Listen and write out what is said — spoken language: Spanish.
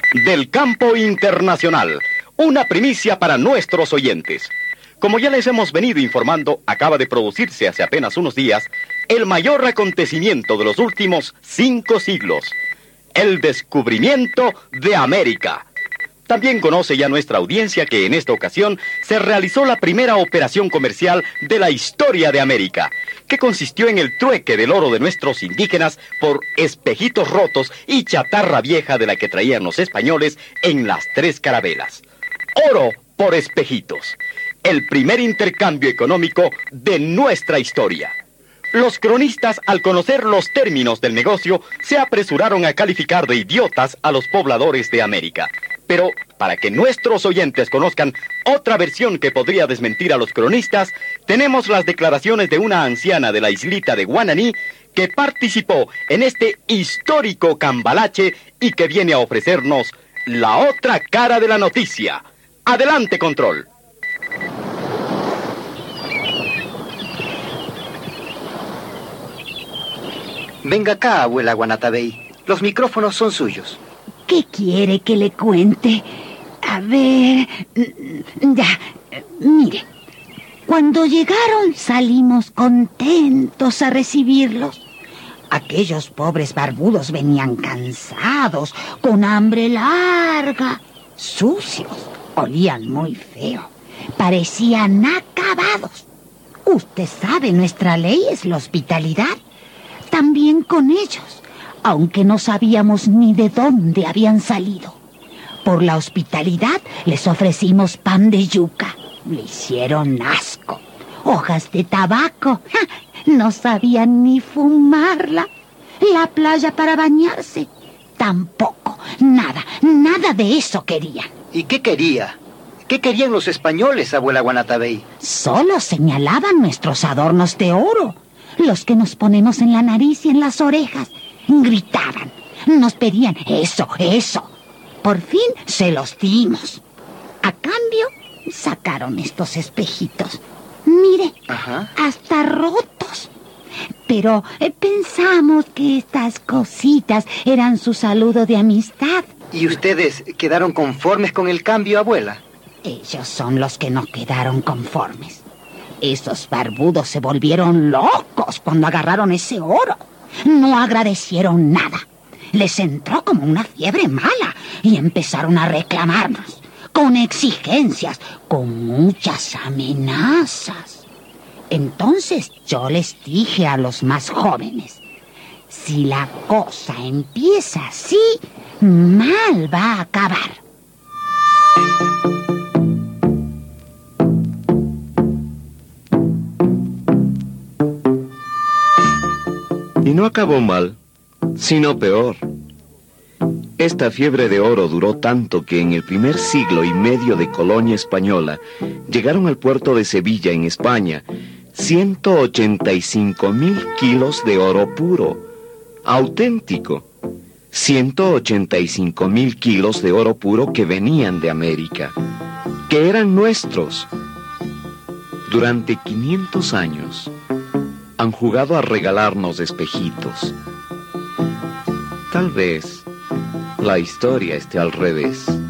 Del campo internacional, una primicia para nuestros oyentes. Como ya les hemos venido informando, acaba de producirse hace apenas unos días el mayor acontecimiento de los últimos 5 siglos, el descubrimiento de América. También conoce ya nuestra audiencia que en esta ocasión se realizó la primera operación comercial de la historia de América, que consistió en el trueque del oro de nuestros indígenas por espejitos rotos y chatarra vieja de la que traían los españoles en las 3 carabelas. Oro por espejitos. El primer intercambio económico de nuestra historia. Los cronistas, al conocer los términos del negocio, se apresuraron a calificar de idiotas a los pobladores de América. Pero, para que nuestros oyentes conozcan otra versión que podría desmentir a los cronistas, tenemos las declaraciones de una anciana de la islita de Guananí que participó en este histórico cambalache y que viene a ofrecernos la otra cara de la noticia. ¡Adelante, control! Venga acá, abuela Guanatabey. Los micrófonos son suyos. ¿Qué quiere que le cuente? A ver... Ya, mire. Cuando llegaron salimos contentos a recibirlos. Aquellos pobres barbudos venían cansados, con hambre larga, sucios, olían muy feo, parecían acabados. Usted sabe, nuestra ley es la hospitalidad. También con ellos, aunque no sabíamos ni de dónde habían salido. Por la hospitalidad les ofrecimos pan de yuca. Le hicieron asco. Hojas de tabaco. ¡Ja! No sabían ni fumarla. La playa para bañarse. Tampoco. Nada de eso querían. ¿Y qué quería? ¿Qué querían los españoles, abuela Guanatabey? Solo señalaban nuestros adornos de oro, los que nos ponemos en la nariz y en las orejas. Gritaban, nos pedían eso. Por fin se los dimos. A cambio, sacaron estos espejitos. Mire, Ajá. hasta rotos. Pero pensamos que estas cositas eran su saludo de amistad. ¿Y ustedes quedaron conformes con el cambio, abuela? Ellos son los que no quedaron conformes. Esos barbudos se volvieron locos cuando agarraron ese oro. No agradecieron nada. Les entró como una fiebre mala y empezaron a reclamarnos, con exigencias, con muchas amenazas. Entonces yo les dije a los más jóvenes, si la cosa empieza así, mal va a acabar. Y no acabó mal, sino peor. Esta fiebre de oro duró tanto que en el primer siglo y medio de colonia española llegaron al puerto de Sevilla, en España, 185,000 kilos de oro puro, auténtico. 185,000 kilos de oro puro que venían de América, que eran nuestros. Durante 500 años han jugado a regalarnos espejitos. Tal vez la historia esté al revés.